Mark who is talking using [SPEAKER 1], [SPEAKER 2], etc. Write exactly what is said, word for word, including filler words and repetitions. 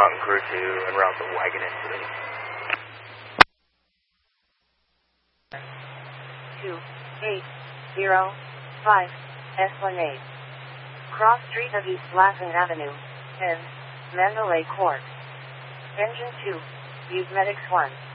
[SPEAKER 1] Mountain Crew two en route to Wagon incident.
[SPEAKER 2] two eight zero five Esplanade. Cross Street of East Latin Avenue, and Mandalay Court. Engine two, use Medics one.